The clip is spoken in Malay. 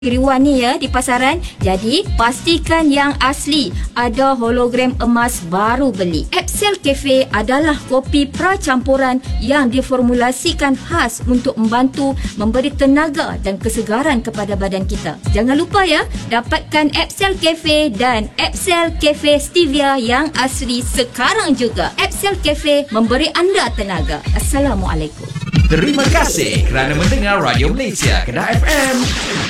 Riwan ni ya di pasaran. Jadi pastikan yang asli. Ada hologram emas baru beli. Epsel Cafe adalah kopi pracampuran yang diformulasikan khas untuk membantu memberi tenaga dan kesegaran kepada badan kita. Jangan lupa ya, dapatkan Epsel Cafe dan Epsel Cafe Stevia yang asli sekarang juga. Epsel Cafe memberi anda tenaga. Assalamualaikum. Terima kasih kerana mendengar Radio Malaysia Kedah FM.